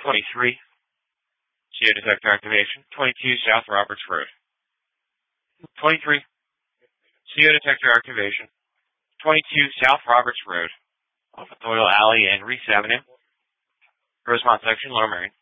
23. CO detector activation. 22 South Roberts Road. 23. CO detector activation. 22 South Roberts Road. Off of Doyle Alley and Reese Avenue. Rosemont section, Lower Marion.